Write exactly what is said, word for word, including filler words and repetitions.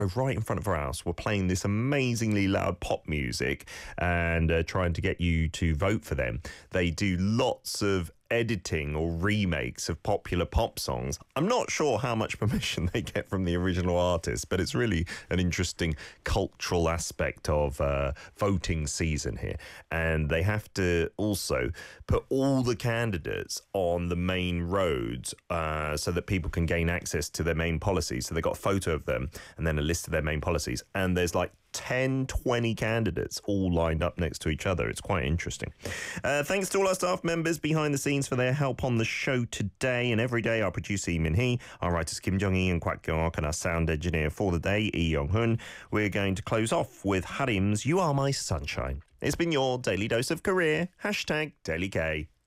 right in front of our house were playing this amazingly loud pop music and uh, trying to get you to vote for them. They do lots of editing or remakes of popular pop songs. I'm not sure how much permission they get from the original artists, but it's really an interesting cultural aspect of uh, voting season here. And they have to also put all the candidates on the main roads uh, so that people can gain access to their main policies. So they've got a photo of them and then a list of their main policies. And there's like ten, twenty candidates all lined up next to each other. It's quite interesting. Uh, thanks to all our staff members behind the scenes for their help on the show today and every day. Our producer, Lee Min-hee, our writers, Kim Jong-hee and Kwak Kyung-ok, and our sound engineer for the day, Lee Young-hun. We're going to close off with Harim's You Are My Sunshine. It's been your Daily Dose of Career. Hashtag Daily K.